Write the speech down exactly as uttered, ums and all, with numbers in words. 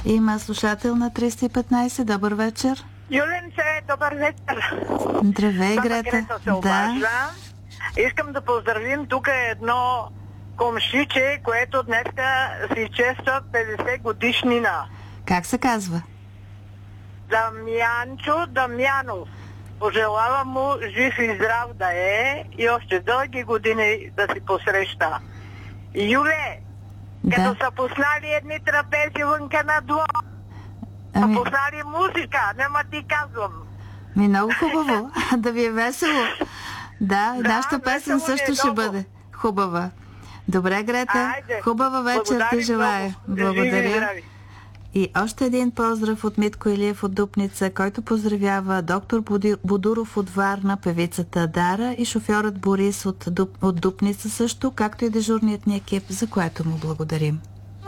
Има слушател на триста и петнайсет. Добър вечер. Юленце, добър вечер. Здравей, Баба Грета. Грета се обажда. Искам да поздравим тук едно комшиче, което днеска си чества петдесет годишнина. Как се казва? Дамянчо Дамянов. Пожелавам му жив и здрав да е и още дълги години да си посреща. Юле, Да. като са пуснали едни трапези вънка на двор, Ами, са пуснали музика, нема ти казвам. ми много хубаво. Да ви е весело. Да, и Да, нашата песен весело ми е също ще много. бъде хубава. Добре, Грета. Айде. Хубава вечер Благодаря ти ви желая. много. Живи и Благодаря. здрави. И още един поздрав от Митко Илиев от Дупница, който поздравява доктор Буди- Будуров от Варна, певицата Дара и шофьорът Борис от, Дуп, от Дупница също, както и дежурният ни екип, за което му благодарим.